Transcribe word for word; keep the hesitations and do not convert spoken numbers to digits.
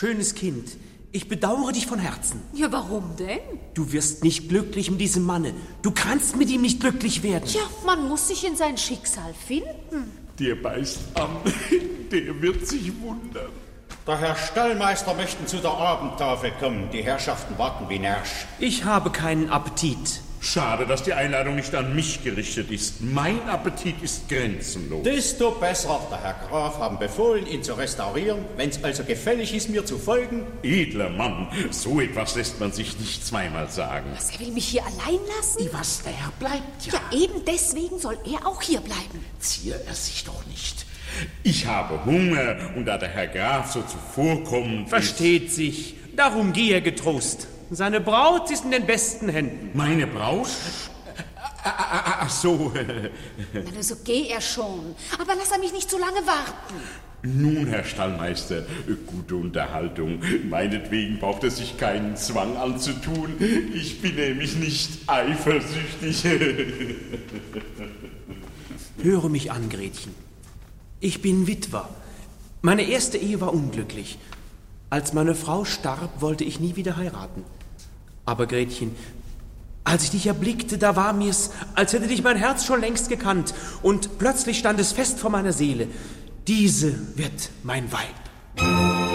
Schönes Kind, ich bedauere dich von Herzen. Ja, warum denn? Du wirst nicht glücklich mit diesem Manne. Du kannst mit ihm nicht glücklich werden. Tja, man muss sich in sein Schicksal finden. Der beißt an, der wird sich wundern. Der Herr Stallmeister möchten zu der Abendtafel kommen. Die Herrschaften warten wie Närsch. Ich habe keinen Appetit. Schade, dass die Einladung nicht an mich gerichtet ist. Mein Appetit ist grenzenlos. Desto besser. Der Herr Graf haben befohlen, ihn zu restaurieren. Wenn es also gefällig ist, mir zu folgen. Edler Mann, so etwas lässt man sich nicht zweimal sagen. Was, er will mich hier allein lassen? Was, der Herr bleibt ja. Ja, eben deswegen soll er auch hier bleiben. Zier er sich doch nicht. Ich habe Hunger und da der Herr Graf so zuvorkommend Versteht ist, sich. Darum gehe er getrost. Seine Braut ist in den besten Händen. Meine Braut? Ach so. Na, so geh er schon. Aber lass er mich nicht so lange warten. Nun, Herr Stallmeister, gute Unterhaltung. Meinetwegen braucht er sich keinen Zwang anzutun. Ich bin nämlich nicht eifersüchtig. Höre mich an, Gretchen. Ich bin Witwer. Meine erste Ehe war unglücklich. Als meine Frau starb, wollte ich nie wieder heiraten. Aber Gretchen, als ich dich erblickte, da war mir's, als hätte dich mein Herz schon längst gekannt. Und plötzlich stand es fest vor meiner Seele. Diese wird mein Weib.